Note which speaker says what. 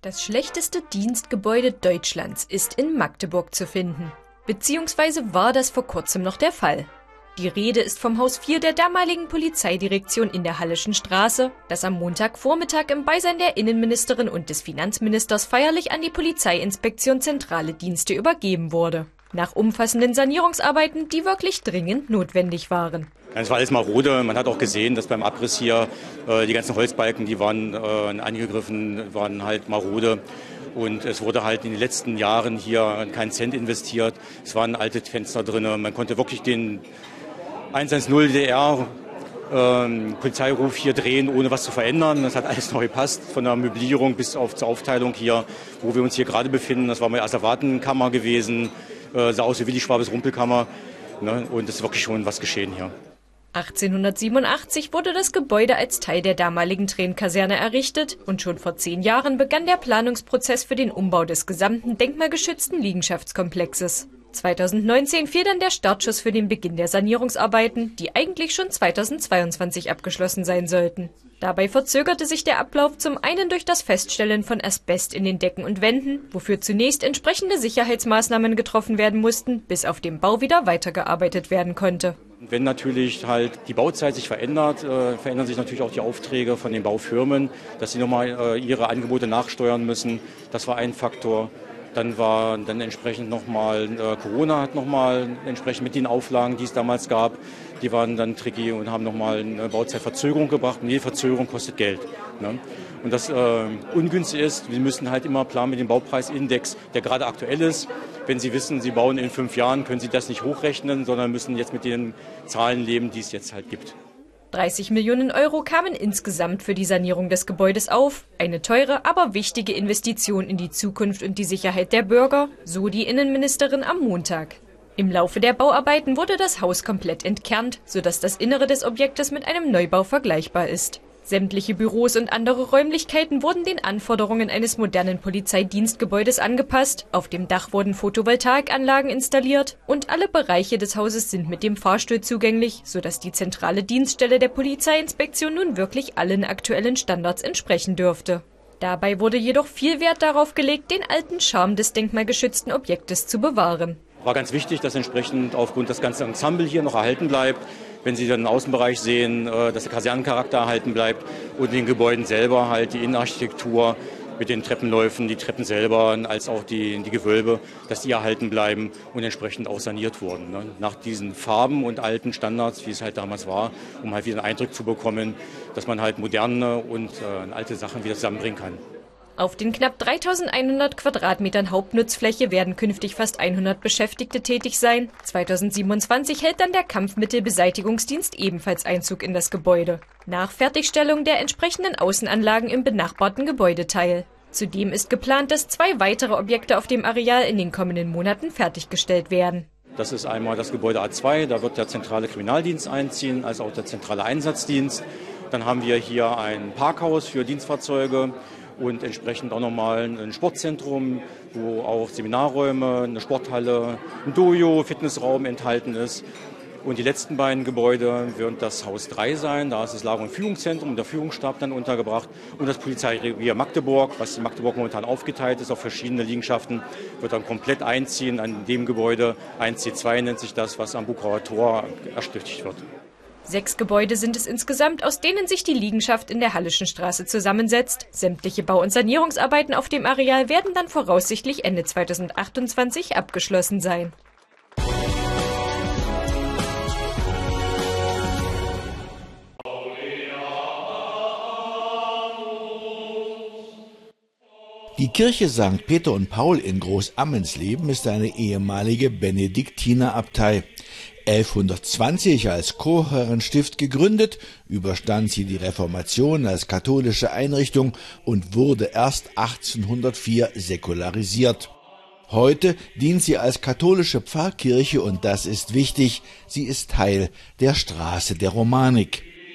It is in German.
Speaker 1: Das schlechteste Dienstgebäude Deutschlands ist in Magdeburg zu finden. Beziehungsweise war das vor kurzem noch der Fall. Die Rede ist vom Haus 4 der damaligen Polizeidirektion in der Halleschen Straße, das am Montagvormittag im Beisein der Innenministerin und des Finanzministers feierlich an die Polizeiinspektion Zentrale Dienste übergeben wurde. Nach umfassenden Sanierungsarbeiten, die wirklich dringend notwendig waren.
Speaker 2: Es war alles marode. Man hat auch gesehen, dass beim Abriss hier die ganzen Holzbalken, die waren angegriffen, waren halt marode. Und es wurde halt in den letzten Jahren hier kein Cent investiert. Es waren alte Fenster drin. Man konnte wirklich den 110 DR Polizeiruf hier drehen, ohne was zu verändern. Das hat alles neu gepasst, von der Möblierung bis zur Aufteilung hier, wo wir uns hier gerade befinden. Das war mal Asservatenkammer gewesen, sah aus wie Willi Schwabes Rumpelkammer. Und es ist wirklich schon was geschehen hier.
Speaker 1: 1887 wurde das Gebäude als Teil der damaligen Trainkaserne errichtet und schon vor 10 Jahren begann der Planungsprozess für den Umbau des gesamten denkmalgeschützten Liegenschaftskomplexes. 2019 fiel dann der Startschuss für den Beginn der Sanierungsarbeiten, die eigentlich schon 2022 abgeschlossen sein sollten. Dabei verzögerte sich der Ablauf zum einen durch das Feststellen von Asbest in den Decken und Wänden, wofür zunächst entsprechende Sicherheitsmaßnahmen getroffen werden mussten, bis auf dem Bau wieder weitergearbeitet werden konnte.
Speaker 2: Wenn natürlich halt die Bauzeit sich verändert, verändern sich natürlich auch die Aufträge von den Baufirmen, dass sie nochmal ihre Angebote nachsteuern müssen. Das war ein Faktor. Dann war entsprechend nochmal, Corona hat nochmal entsprechend mit den Auflagen, die es damals gab, die waren dann tricky und haben nochmal eine Bauzeitverzögerung gebracht. Und jede Verzögerung kostet Geld. Ne? Und das ungünstig ist, wir müssen halt immer planen mit dem Baupreisindex, der gerade aktuell ist. Wenn Sie wissen, Sie bauen in 5 Jahren, können Sie das nicht hochrechnen, sondern müssen jetzt mit den Zahlen leben, die es jetzt halt gibt.
Speaker 1: 30 Millionen Euro kamen insgesamt für die Sanierung des Gebäudes auf. Eine teure, aber wichtige Investition in die Zukunft und die Sicherheit der Bürger, so die Innenministerin am Montag. Im Laufe der Bauarbeiten wurde das Haus komplett entkernt, sodass das Innere des Objektes mit einem Neubau vergleichbar ist. Sämtliche Büros und andere Räumlichkeiten wurden den Anforderungen eines modernen Polizeidienstgebäudes angepasst, auf dem Dach wurden Photovoltaikanlagen installiert und alle Bereiche des Hauses sind mit dem Fahrstuhl zugänglich, sodass die zentrale Dienststelle der Polizeiinspektion nun wirklich allen aktuellen Standards entsprechen dürfte. Dabei wurde jedoch viel Wert darauf gelegt, den alten Charme des denkmalgeschützten Objektes zu bewahren.
Speaker 2: War ganz wichtig, dass entsprechend aufgrund des ganzen Ensemble hier noch erhalten bleibt. Wenn Sie dann den Außenbereich sehen, dass der Kasernencharakter erhalten bleibt und in den Gebäuden selber halt die Innenarchitektur mit den Treppenläufen, die Treppen selber, als auch die Gewölbe, dass die erhalten bleiben und entsprechend auch saniert wurden. Ne? Nach diesen Farben und alten Standards, wie es halt damals war, um halt wieder einen Eindruck zu bekommen, dass man halt moderne und alte Sachen wieder zusammenbringen kann.
Speaker 1: Auf den knapp 3.100 Quadratmetern Hauptnutzfläche werden künftig fast 100 Beschäftigte tätig sein. 2027 hält dann der Kampfmittelbeseitigungsdienst ebenfalls Einzug in das Gebäude. Nach Fertigstellung der entsprechenden Außenanlagen im benachbarten Gebäudeteil. Zudem ist geplant, dass 2 weitere Objekte auf dem Areal in den kommenden Monaten fertiggestellt werden.
Speaker 2: Das ist einmal das Gebäude A2, da wird der zentrale Kriminaldienst einziehen, als auch der zentrale Einsatzdienst. Dann haben wir hier ein Parkhaus für Dienstfahrzeuge. Und entsprechend auch nochmal ein Sportzentrum, wo auch Seminarräume, eine Sporthalle, ein Dojo, Fitnessraum enthalten ist. Und die letzten beiden Gebäude wird das Haus 3 sein. Da ist das Lager- und Führungszentrum und der Führungsstab dann untergebracht. Und das Polizeirevier Magdeburg, was in Magdeburg momentan aufgeteilt ist auf verschiedene Liegenschaften, wird dann komplett einziehen an dem Gebäude. 1C2 nennt sich das, was am Buchauer Tor erstüchtigt wird.
Speaker 1: 6 Gebäude sind es insgesamt, aus denen sich die Liegenschaft in der Halleschen Straße zusammensetzt. Sämtliche Bau- und Sanierungsarbeiten auf dem Areal werden dann voraussichtlich Ende 2028 abgeschlossen sein.
Speaker 3: Die Kirche St. Peter und Paul in Großammensleben ist eine ehemalige Benediktinerabtei. 1120 als Chorherrenstift gegründet, überstand sie die Reformation als katholische Einrichtung und wurde erst 1804 säkularisiert. Heute dient sie als katholische Pfarrkirche und das ist wichtig, sie ist Teil der Straße der Romanik.